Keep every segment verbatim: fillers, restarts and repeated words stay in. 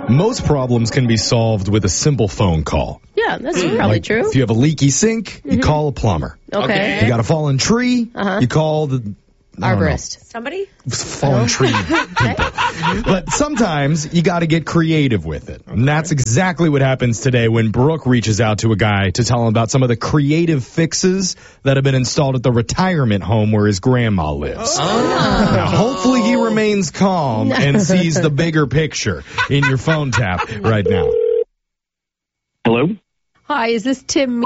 Most problems can be solved with a simple phone call. Yeah, that's mm. probably like true. If you have a leaky sink, mm-hmm. you call a plumber. Okay. If you got a fallen tree, uh-huh. you call the... arborist. Somebody? Fallen tree people. But sometimes you got to get creative with it. And that's exactly what happens today when Brooke reaches out to a guy to tell him about some of the creative fixes that have been installed at the retirement home where his grandma lives. Oh. Now, hopefully he remains calm and sees the bigger picture in your phone tap right now. Hello? Hi, is this Tim?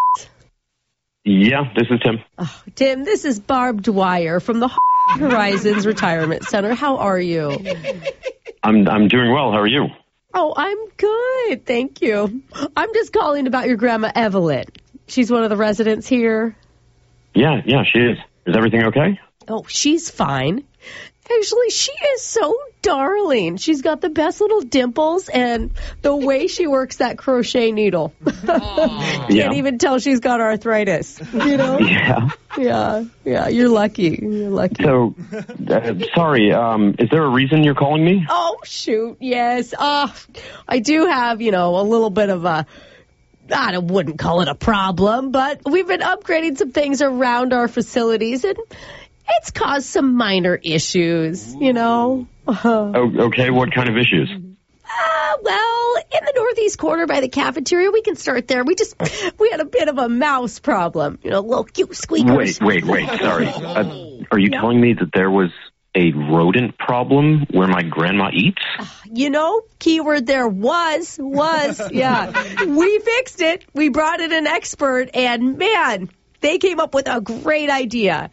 Yeah, this is Tim. Oh, Tim, this is Barb Dwyer from the Horizons Retirement Center. How are you? I'm I'm doing well. How are you? Oh, I'm good. Thank you. I'm just calling about your grandma Evelyn. She's one of the residents here. Yeah, yeah, she is. Is everything okay? Oh, she's fine. Actually, she is so darling. She's got the best little dimples and the way she works that crochet needle. Can't yeah. even tell she's got arthritis, you know? Yeah. Yeah, yeah, you're lucky. You're lucky. So, uh, sorry, um, is there a reason you're calling me? Oh, shoot, yes. Uh, I do have, you know, a little bit of a... I wouldn't call it a problem, but we've been upgrading some things around our facilities, and it's caused some minor issues, you know. Uh, oh, okay, what kind of issues? Uh, well, in the northeast corner by the cafeteria, we can start there. We just, we had a bit of a mouse problem, you know, little cute squeakers. Wait, wait, wait, sorry. Uh, are you yeah. telling me that there was a rodent problem where my grandma eats? You know, keyword there was, was, yeah. We fixed it. We brought in an expert, and man, they came up with a great idea.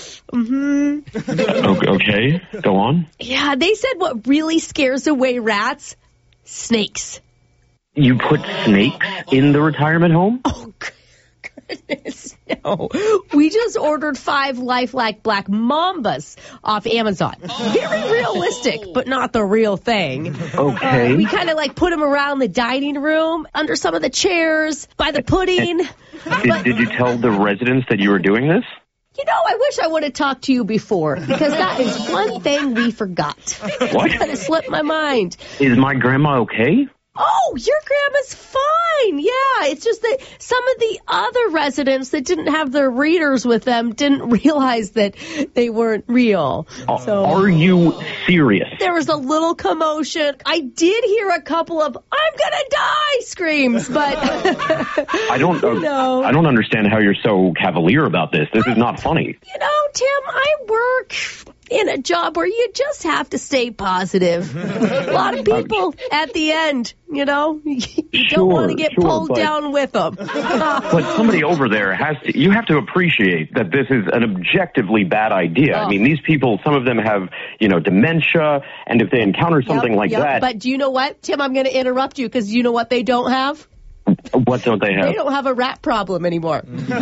Mm-hmm. Okay, go on. Yeah, they said what really scares away rats? Snakes. You put snakes in the retirement home? Oh, goodness, no. We just ordered five lifelike black mambas off Amazon. Very realistic, but not the real thing. Okay. Uh, we kind of like put them around the dining room, under some of the chairs, by the pudding. Did, but, did you tell the residents that you were doing this? You know, I wish I would have talked to you before, because that is one thing we forgot. What? That has slipped my mind. Is my grandma okay? Oh, your grandma's fine. Yeah, it's just that some of the other residents that didn't have their readers with them didn't realize that they weren't real. Uh, so, are you serious? There was a little commotion. I did hear a couple of "I'm gonna die" screams, but I don't uh, know. I don't understand how you're so cavalier about this. This is not funny. You know, Tim, I work in a job where you just have to stay positive. A lot of people at the end, you know, you sure, don't want to get sure, pulled but, down with them. But somebody over there has to, you have to appreciate that this is an objectively bad idea. Oh. I mean, these people, some of them have, you know, dementia, and if they encounter something yep, like yep. that. But do you know what, Tim, I'm going to interrupt you because you know what they don't have? What don't they have? They don't have a rat problem anymore.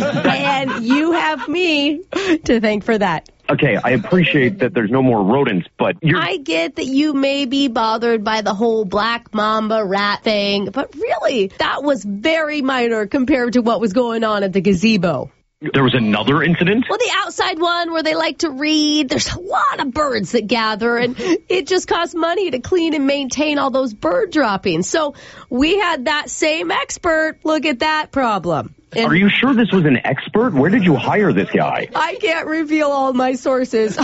And you have me to thank for that. Okay, I appreciate that there's no more rodents, but you're... I get that you may be bothered by the whole black mamba rat thing, but really, that was very minor compared to what was going on at the gazebo. There was another incident? Well, the outside one where they like to read. There's a lot of birds that gather, and it just costs money to clean and maintain all those bird droppings. So we had that same expert look at that problem. And are you sure this was an expert? Where did you hire this guy? I can't reveal all my sources.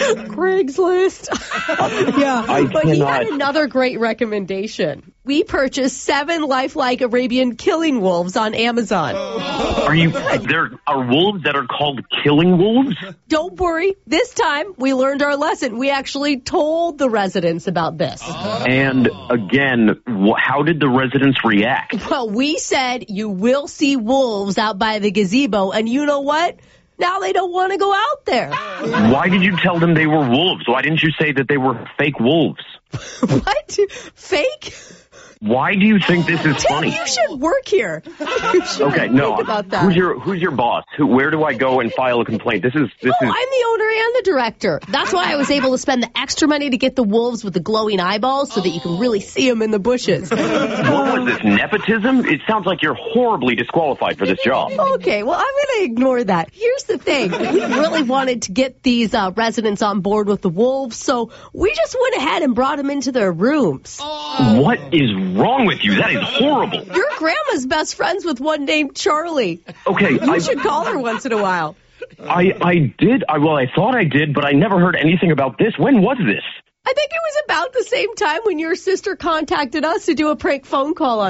Craigslist. yeah, I but cannot. He had another great recommendation. We purchased seven lifelike Arabian killing wolves on Amazon. Are you? There are wolves that are called killing wolves? Don't worry. This time, we learned our lesson. We actually told the residents about this. And again, wh- how did the residents react? Well, we said you will see wolves out by the gazebo, and you know what? Now they don't want to go out there. Why did you tell them they were wolves? Why didn't you say that they were fake wolves? What? Fake? Why do you think this is Tim, funny? You should work here. You should okay, no. think about that. Who's your Who's your boss? Who? Where do I go and file a complaint? This is this oh, is. I'm the owner and the director. That's why I was able to spend the extra money to get the wolves with the glowing eyeballs so that you can really see them in the bushes. What was this, nepotism? It sounds like you're horribly disqualified for this job. Okay, well, I'm going to ignore that. Here's the thing. We really wanted to get these uh, residents on board with the wolves, so we just went ahead and brought them into their rooms. What is wrong with you? That is horrible. Your grandma's best friends with one named Charlie. Okay, You I, should call her once in a while. I, I did. I, well, I thought I did, but I never heard anything about this. When was this? I think it was about the same time when your sister contacted us to do a prank phone call on